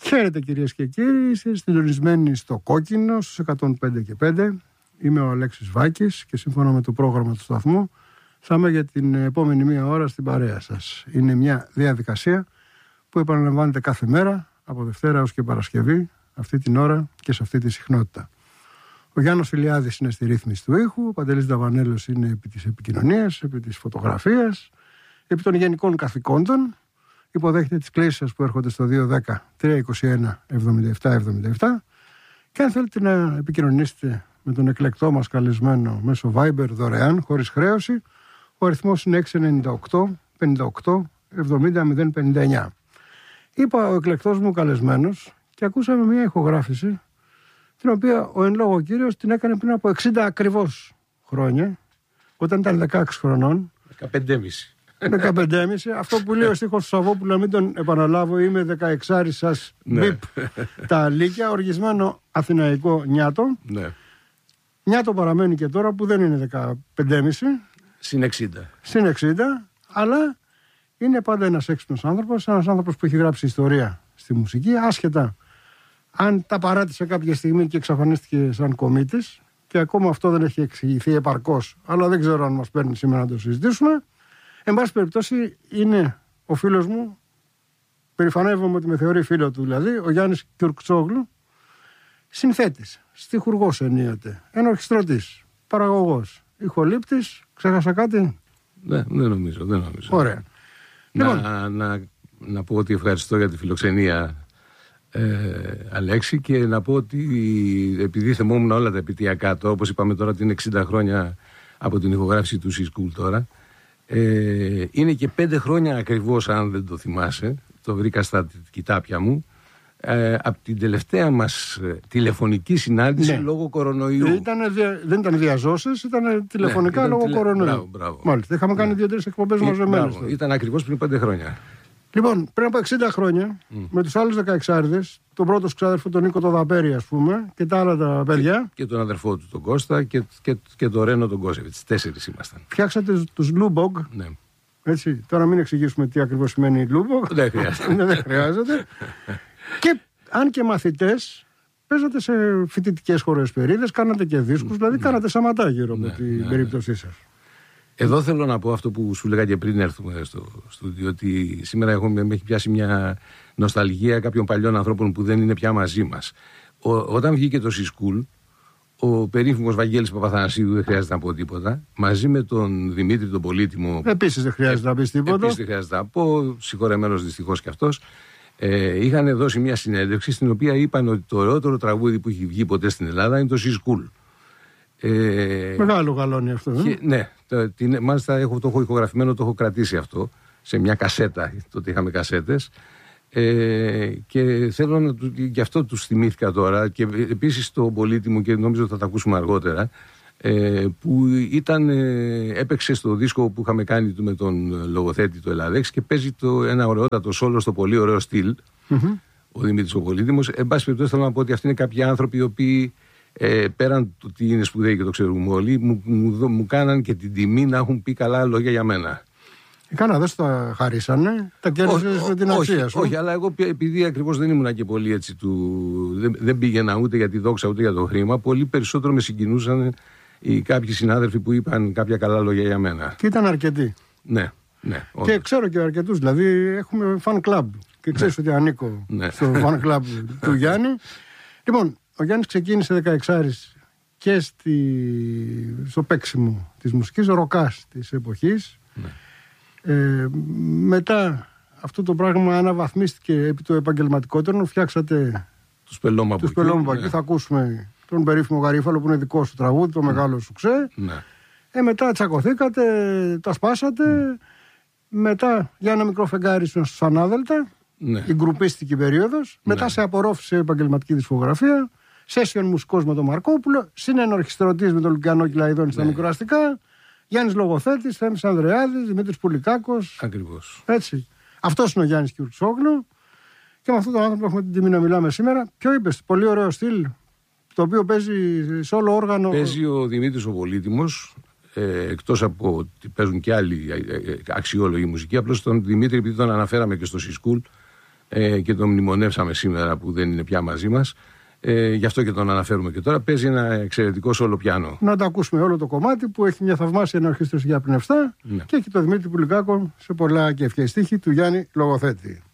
Χαίρετε κυρίες και κύριοι, είστε συντονισμένοι στο Κόκκινο στους 105 και 5. Είμαι ο Αλέξης Βάκης και σύμφωνα με το πρόγραμμα του σταθμού θα είμαι για την επόμενη μία ώρα στην παρέα σας. Είναι μια διαδικασία που επαναλαμβάνεται κάθε μέρα από Δευτέρα έως και Παρασκευή, αυτή την ώρα και σε αυτή τη συχνότητα. Ο Γιάννος Ηλιάδης είναι στη ρύθμιση του ήχου, ο Παντελής Δαβανέλος είναι επί της επικοινωνίας, επί της φωτογραφίας, επί των γενικών καθηκόντων. Υποδέχεται τις κλήσεις σας που έρχονται στο 210-321-7777 και αν θέλετε να επικοινωνήσετε με τον εκλεκτό μας καλεσμένο μέσω Viber δωρεάν, χωρίς χρέωση, ο αριθμός είναι 698-58-70-059. Είπα ο εκλεκτός μου καλεσμένος και ακούσαμε μια ηχογράφηση την οποία ο εν λόγω κύριος την έκανε πριν από 60 ακριβώς χρόνια, όταν ήταν 16 χρονών. 15,5. 15,5. Αυτό που λέει ο στίχος του Σαββόπουλου, να μην τον επαναλάβω, είμαι 16 σας μπιπ τα αλίκια, οργισμένο αθηναϊκό νιάτο. Ναι. Νιάτο παραμένει και τώρα που δεν είναι 15,5. Συν 60. Συν 60, αλλά είναι πάντα ένας έξυπνος άνθρωπος που έχει γράψει ιστορία στη μουσική, άσχετα αν τα παράτησε κάποια στιγμή και εξαφανίστηκε σαν κομίτης, και ακόμα αυτό δεν έχει εξηγηθεί επαρκώς, αλλά δεν ξέρω αν μας παίρνει σήμερα να το συζητήσουμε. Εν πάση περιπτώσει, είναι ο φίλος μου, περηφανεύομαι ότι με θεωρεί φίλο του δηλαδή, ο Γιάννης Κιουρκτσόγλου, συνθέτης, στιχουργός ενίοτε, ενορχιστρωτής, παραγωγός, ηχολήπτης. Ξέχασα κάτι? Ναι, δεν νομίζω. Ωραία. Να πω ότι ευχαριστώ για τη φιλοξενία, Αλέξη, και να πω ότι επειδή θυμόμουν όλα τα επαιτειακά, όπως είπαμε τώρα ότι είναι 60 χρόνια από την ηχογράφηση του C-School τώρα, είναι και 5 χρόνια ακριβώς, αν δεν το θυμάσαι, το βρήκα στα κοιτάπια μου, από την τελευταία μας τηλεφωνική συνάντηση, λόγω κορονοϊού. Δεν ήταν διαζώσεις, ήταν τηλεφωνικά λόγω κορονοϊού. Μπράβο. Μάλιστα, είχαμε κάνει 2-3 εκπομπές μαζεμένες. Ήταν ακριβώς πριν 5 χρόνια. Λοιπόν, πριν από 60 χρόνια, με τους άλλους 16άριδες, τον πρώτο ξάδερφο τον Νίκο το Δαπέρι, ας πούμε, και τα άλλα τα παιδιά. Και τον αδερφό του τον Κώστα και τον Ρένο τον Κόσεβιτς. 4 ήμασταν. Φτιάξατε τους Λούμπογ. Ναι. Έτσι, τώρα μην εξηγήσουμε τι ακριβώς σημαίνει Λούμπογ. Δεν χρειάζεται. Δεν χρειάζεται. Και αν και μαθητές, παίζατε σε φοιτητικές χοροσπερίδες, κάνατε και δίσκους, δηλαδή κάνατε σαματά γύρω από την περίπτωσή σας. Εδώ θέλω να πω αυτό που σου λέγα και πριν έρθουμε στο στούντιο, ότι σήμερα με έχει πιάσει μια νοσταλγία κάποιων παλιών ανθρώπων που δεν είναι πια μαζί μας. Όταν βγήκε το C-School, ο περίφημος Βαγγέλης Παπαθανασίδου, δεν χρειάζεται να πω τίποτα, μαζί με τον Δημήτρη τον Πολύτιμο. Επίσης δεν χρειάζεται να πεις τίποτα. Επίσης δεν χρειάζεται να πω, συγχωρεμένος δυστυχώς κι αυτός. Είχαν δώσει μια συνέντευξη στην οποία είπαν ότι το ωραιότερο τραγούδι που έχει βγει ποτέ στην Ελλάδα είναι το C-School. Μεγάλο γαλόνι αυτό. Ναι, μάλιστα το έχω ηχογραφημένο, το έχω κρατήσει αυτό σε μια κασέτα. Τότε είχαμε κασέτες. Και θέλω γι' αυτό τους θυμήθηκα τώρα. Και επίσης το Πολύτιμο, και νομίζω θα τα ακούσουμε αργότερα, που έπαιξε στο δίσκο που είχαμε κάνει με τον λογοθέτη του Ελλαδέξ και παίζει ένα ωραιότατο σόλο στο πολύ ωραίο στυλ, ο Δημήτρης ο Πολύτιμος. Εν πάση περιπτώσει, θέλω να πω ότι αυτοί είναι κάποιοι άνθρωποι οι οποίοι, πέραν του ότι είναι σπουδαίοι και το ξέρουμε όλοι, μου κάναν και την τιμή να έχουν πει καλά λόγια για μένα. Οι Καναδές τα χαρίσανε, τα κέρδισες με την αξία σου. Όχι, αλλά εγώ επειδή ακριβώς δεν ήμουν και πολύ έτσι δεν πήγαινα ούτε για τη δόξα ούτε για το χρήμα, πολύ περισσότερο με συγκινούσαν οι κάποιοι συνάδελφοι που είπαν κάποια καλά λόγια για μένα. Και ήταν αρκετοί. Ναι. Και ξέρω και αρκετούς, δηλαδή έχουμε fan club και ξέρεις ότι ανήκω στο fan club του Γιάννη. Λοιπόν, ο Γιάννης ξεκίνησε 16άρης και στο παίξιμο της μουσικής, ροκάς της εποχής. Μετά αυτό το πράγμα αναβαθμίστηκε επί το επαγγελματικότερο. Φτιάξατε τους Πελώμαπο. Εκεί θα ακούσουμε τον περίφημο Γαρίφαλο που είναι δικό σου τραγούδι, το μεγάλο σου ξέ. Μετά τσακωθήκατε, τα σπάσατε. Μετά για ένα μικρό φεγγάρι στους Ανάδελτα, η γκρουπίστικη περίοδος. Μετά σε απορρόφησε επαγγελματική δισκογραφία. Σέσιον μουσικός με τον Μαρκόπουλο. Συνενορχιστρωτής με τον Λουκιανό Κυλαϊδόνη στα μικροαστικά. Γιάννης Λογοθέτης, Θέμης Ανδρεάδης, Δημήτρης Πουλικάκος. Ακριβώς. Έτσι. Αυτός είναι ο Γιάννης Κιουρκτσόγλου. Και με αυτόν τον άνθρωπο έχουμε την τιμή να μιλάμε σήμερα. Ποιο είπες, πολύ ωραίο στυλ, το οποίο παίζει σε όλο όργανο. Παίζει ο Δημήτρης ο Πολύτιμος, εκτός από ότι παίζουν και άλλοι αξιόλογοι μουσικοί. Απλώς τον Δημήτρη, επειδή τον αναφέραμε και στο C-School, και τον μνημονεύσαμε σήμερα που δεν είναι πια μαζί μας. Γι' αυτό και τον αναφέρουμε και τώρα. Παίζει ένα εξαιρετικό σόλο πιάνο. Να το ακούσουμε όλο το κομμάτι που έχει μια θαυμάσια ενορχήστρωση για πνευστά, και έχει το Δημήτρη Πουλικάκο σε πολλά και ευχαριστήχη του Γιάννη Λογοθέτη.